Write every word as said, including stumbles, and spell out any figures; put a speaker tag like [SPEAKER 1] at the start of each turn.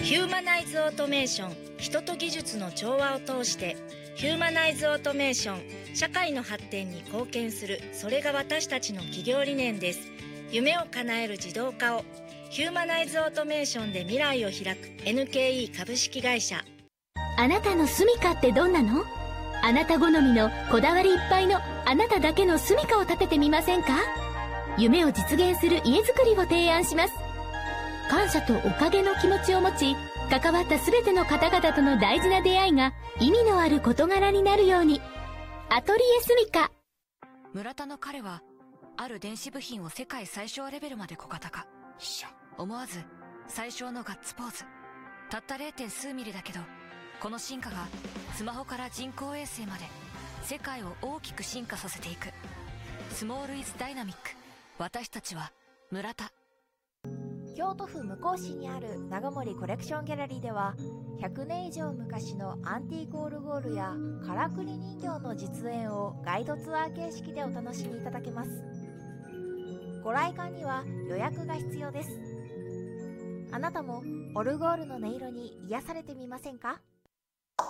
[SPEAKER 1] ヒューマナイズオートメーション、人と技術の調和を通してヒューマナイズオートメーション、社会の発展に貢献する、それが私たちの企業理念です。夢を叶える自動化をヒューマナイズオートメーションで未来を開く エヌケーイー 株式会社。
[SPEAKER 2] あなたの住みかってどんなの？あなた好みのこだわりいっぱいのあなただけの住みかを建ててみませんか？夢を実現する家づくりを提案します。感謝とおかげの気持ちを持ち、関わったすべての方々との大事な出会いが意味のある事柄になるように。アトリエ住みか。
[SPEAKER 3] 村田の彼はある電子部品を世界最小レベルまで小型化。思わず最小のガッツポーズ。たった れいてん 数ミリだけど、この進化がスマホから人工衛星まで世界を大きく進化させていく。スモールイズダイナミック。私たちは村田。
[SPEAKER 4] 京都府向日市にある長森コレクションギャラリーでは、ひゃくねん以上昔のアンティークオルゴールやからくり人形の実演をガイドツアー形式でお楽しみいただけます。ご来館には予約が必要です。あなたもオルゴールの音色に癒されてみませんか？